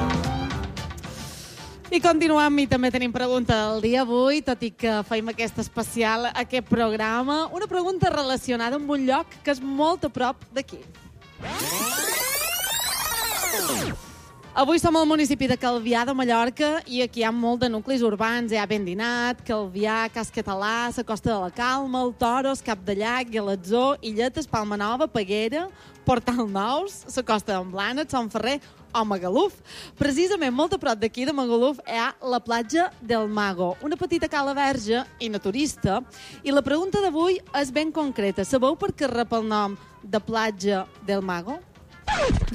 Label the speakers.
Speaker 1: I continuem, i també tenim pregunta del dia avui, tot i que feim aquest especial, aquest programa. Una pregunta relacionada amb un lloc que és molt a prop d'aquí. Avui som al municipi de Calvià de Mallorca i aquí hi ha molt de nuclis urbans. Hi ha Bendinat, Calvià, Cas Català, la Costa de la Calma, el Toros, Cap de Llac, Guelatzó, Illetes, Palma Nova, Peguera, Portal Nous, la Costa d'en Blanes, Son Ferrer o Magaluf. Precisament, molt a prop d'aquí de Magaluf, hi ha la platja del Mago, una petita cala verge i naturista. I la pregunta d'avui és ben concreta. Sabeu per què rep el nom de platja del Mago?